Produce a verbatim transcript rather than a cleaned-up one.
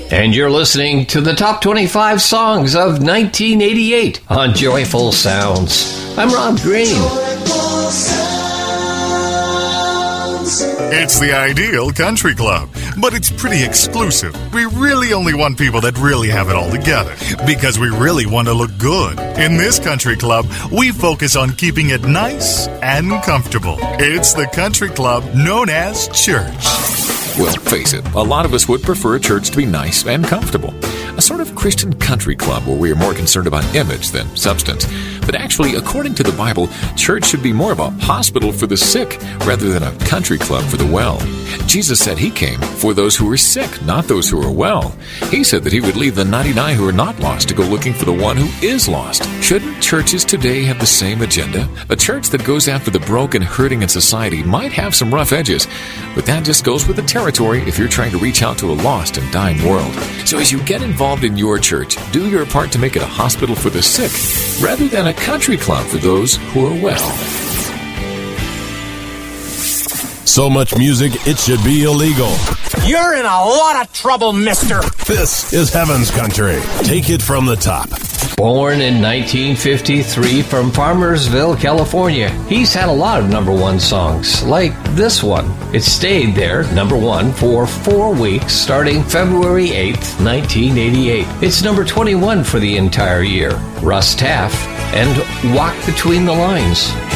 And you're listening to the top twenty-five songs of nineteen eighty-eight on Joyful Sounds. I'm Rob Green. It's the ideal country club, but it's pretty exclusive. We really only want people that really have it all together, because we really want to look good. In this country club, we focus on keeping it nice and comfortable. It's the country club known as church. Well, face it, a lot of us would prefer a church to be nice and comfortable. A sort of Christian country club where we are more concerned about image than substance. But actually, according to the Bible, church should be more of a hospital for the sick rather than a country club for the well. Jesus said he came for those who were sick, not those who are well. He said that he would leave the ninety-nine who are not lost to go looking for the one who is lost. Shouldn't churches today have the same agenda? A church that goes after the broken, hurting in society might have some rough edges, but that just goes with the territory if you're trying to reach out to a lost and dying world. So as you get involved in your church, do your part to make it a hospital for the sick rather than a country club for those who are well. So much music, it should be illegal. You're in a lot of trouble, mister. This is Heaven's Country. Take it from the top. Born in nineteen fifty-three from Farmersville, California, he's had a lot of number one songs, like this one. It stayed there, number one, for four weeks, starting February eighth, nineteen eighty-eight. It's number twenty-one for the entire year. Russ Taff and Walk Between the Lines.